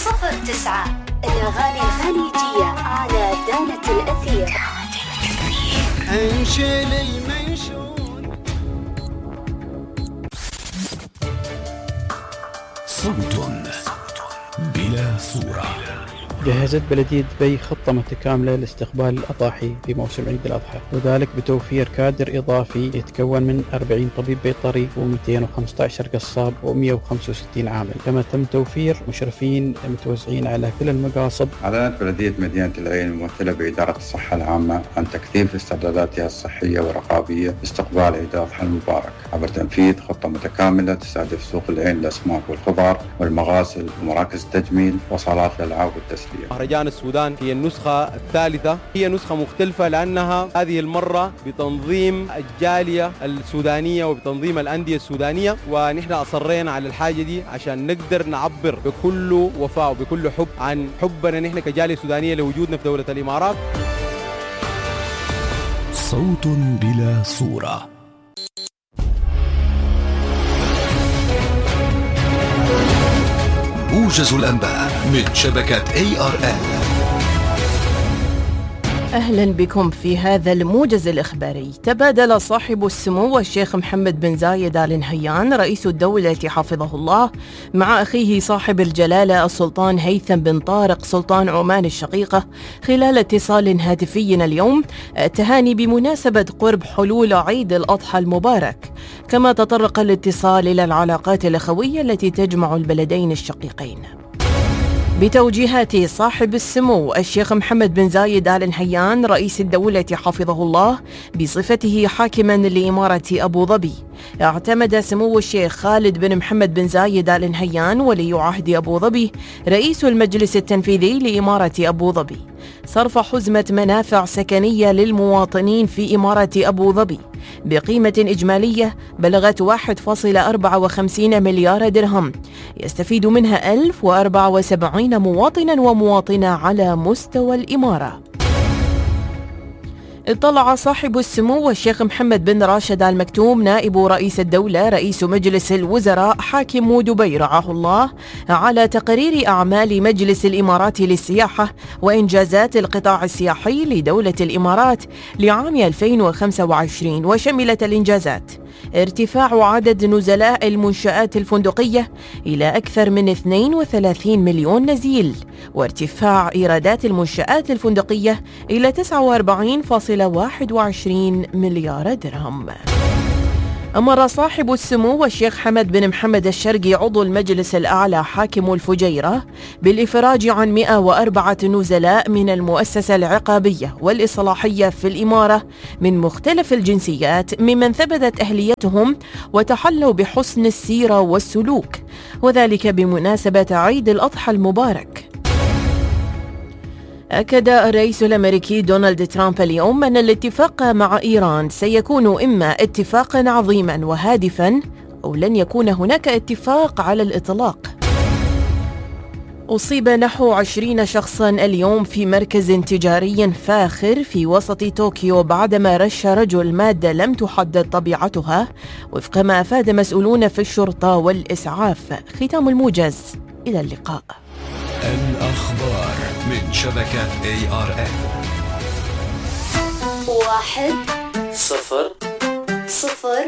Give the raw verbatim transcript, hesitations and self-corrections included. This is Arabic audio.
صفر تسعة الأغاني الخليجية على دانة الأثير. انشل المنشون صوت بلا صورة. جهزت بلدية دبي خطة متكاملة لاستقبال الأضاحي في موسم عيد الأضحى، وذلك بتوفير كادر إضافي يتكون من أربعين طبيب بيطري ومئتين وخمسة عشر قصاب ومئة وخمسة وستين عامل، كما تم توفير مشرفين متوزعين على كل المقاصد. أعلنت بلدية مدينة العين الممثلة بإدارة الصحة العامة عن تكثيف استعداداتها الصحية والرقابية لاستقبال عيد الأضحى المبارك عبر تنفيذ خطة متكاملة تستهدف سوق العين للأسماك والخضار والمغاسل ومراكز التجميل وصالات الألعاب والتسلية. مهرجان السودان هي النسخة الثالثة، هي نسخة مختلفة لأنها هذه المرة بتنظيم الجالية السودانية وبتنظيم الأندية السودانية، ونحن أصرينا على الحاجة دي عشان نقدر نعبر بكل وفاء وبكل حب عن حبنا نحن كجالية سودانية لوجودنا في دولة الإمارات. صوت بلا صورة. موجز الأنباء من شبكة إيه آر إل. أهلا بكم في هذا الموجز الإخباري. تبادل صاحب السمو الشيخ محمد بن زايد آل نهيان رئيس الدولة حفظه الله مع أخيه صاحب الجلالة السلطان هيثم بن طارق سلطان عمان الشقيقة خلال اتصال هاتفي اليوم التهاني بمناسبة قرب حلول عيد الأضحى المبارك، كما تطرق الاتصال إلى العلاقات الأخوية التي تجمع البلدين الشقيقين. بتوجيهات صاحب السمو الشيخ محمد بن زايد آل نهيان رئيس الدولة حفظه الله بصفته حاكما لإمارة أبو ظبي، اعتمد سمو الشيخ خالد بن محمد بن زايد آل نهيان ولي عهد أبو ظبي رئيس المجلس التنفيذي لإمارة أبو ظبي صرف حزمة منافع سكنية للمواطنين في إمارة أبو ظبي بقيمة إجمالية بلغت واحد فاصلة أربعة وخمسين مليار درهم، يستفيد منها ألف وأربعة وسبعين مواطنا ومواطنة على مستوى الإمارة. اطلع صاحب السمو الشيخ محمد بن راشد آل مكتوم نائب رئيس الدولة رئيس مجلس الوزراء حاكم دبي رعاه الله على تقرير أعمال مجلس الإمارات للسياحة وإنجازات القطاع السياحي لدولة الإمارات لعام ألفين وخمسة وعشرين، وشملت الإنجازات ارتفاع عدد نزلاء المنشآت الفندقية إلى أكثر من اثنين وثلاثين مليون نزيل، وارتفاع إيرادات المنشآت الفندقية إلى تسعة وأربعين فاصلة واحد وعشرين مليار درهم. أمر صاحب السمو الشيخ حمد بن محمد الشرقي عضو المجلس الأعلى حاكم الفجيرة بالإفراج عن مئة وأربعة نزلاء من المؤسسة العقابية والإصلاحية في الإمارة من مختلف الجنسيات ممن ثبتت أهليتهم وتحلوا بحسن السيرة والسلوك، وذلك بمناسبة عيد الأضحى المبارك. أكد الرئيس الأمريكي دونالد ترامب اليوم أن الاتفاق مع إيران سيكون إما اتفاقا عظيما وهادفا أو لن يكون هناك اتفاق على الإطلاق. أصيب نحو عشرين شخصا اليوم في مركز تجاري فاخر في وسط طوكيو بعدما رش رجل مادة لم تحدد طبيعتها وفق ما أفاد مسؤولون في الشرطة والإسعاف. ختام الموجز، إلى اللقاء. الأخبار من شبكة إيه آر إل. واحد صفر صفر